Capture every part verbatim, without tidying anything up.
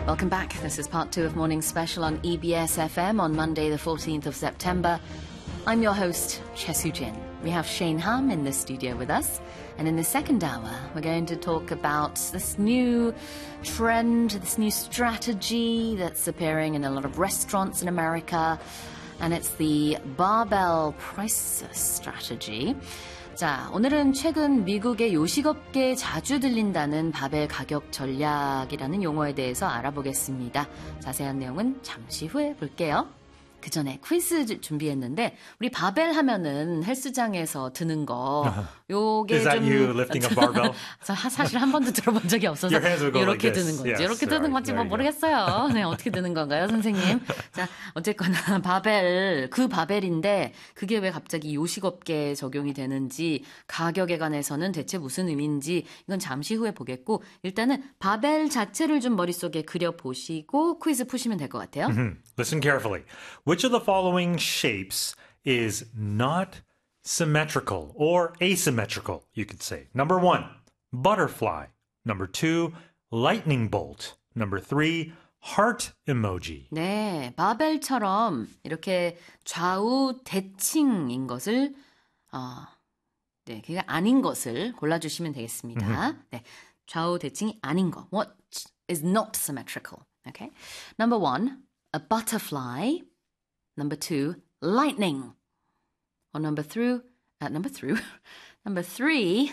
Welcome back. This is part two of Morning Special on E B S F M on Monday, the fourteenth of September. I'm your host, Choi Soo-jin. We have Shane Ham in the studio with us. And in the second hour, we're going to talk about this new trend, this new strategy that's appearing in a lot of restaurants in America. And it's the barbell price strategy. 자, 오늘은 최근 미국의 요식업계에 자주 들린다는 바벨 가격 전략이라는 용어에 대해서 알아보겠습니다. 자세한 내용은 잠시 후에 볼게요. 그 전에 퀴즈 준비했는데 우리 바벨 하면은 헬스장에서 드는 거 요게 Is that 좀 you lifting a barbell? 사실 한 번도 들어본 적이 없어서 Your hands will go 이렇게 like this. 드는 건지 Yes, 이렇게 드는 right, 건지 뭐 there you go. 모르겠어요. 네, 어떻게 드는 건가요, 선생님? 자, 어쨌거나 바벨 그 바벨인데 그게 왜 갑자기 요식업계에 적용이 되는지 가격에 관해서는 대체 무슨 의미인지 이건 잠시 후에 보겠고 일단은 바벨 자체를 좀 머릿속에 그려보시고 퀴즈 푸시면 될 것 같아요. Listen carefully. Which of the following shapes is not symmetrical or asymmetrical, you could say? Number one, butterfly. Number two, lightning bolt. Number three, heart emoji. 네, 바벨처럼 이렇게 좌우 대칭인 것을 어, 네, 그게 아닌 것을 골라주시면 되겠습니다. 네, 좌우 대칭이 아닌 거. What is not symmetrical? Okay. Number one, a butterfly. Number two, lightning. Or number three, uh, number three, number three,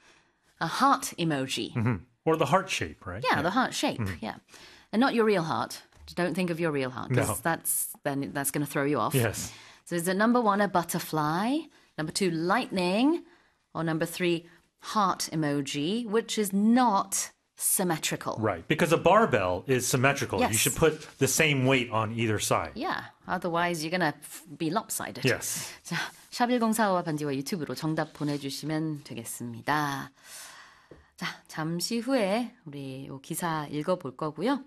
a heart emoji. Mhm. Or the heart shape, right? Yeah, the heart shape. Yeah, and not your real heart. Don't think of your real heart because No. that's then that's going to throw you off. Yes. So is it number one a butterfly, number two lightning, or number three heart emoji, which is not symmetrical? Right. Because a barbell is symmetrical. Yes. You should put the same weight on either side. Yeah, otherwise you're going to be lopsided. Yes. 자, 샵일공사오와 반지와 유튜브로 정답 보내주시면 되겠습니다. 자, 잠시 후에 우리 요 기사 읽어볼 거고요.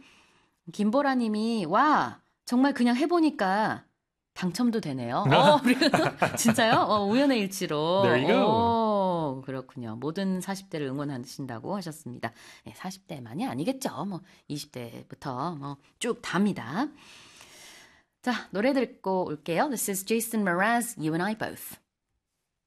김보라님이 와 정말 그냥 해보니까 당첨도 되네요. 어, 진짜요? 어, 우연의 일치로. There you go. 오, 그렇군요. 모든 사십 대를 응원하신다고 하셨습니다. 네, 사십 대만이 아니겠죠. 뭐 이십 대부터 뭐 쭉 답니다. 자, 노래 듣고 올게요. This is Jason Mraz, You and I Both.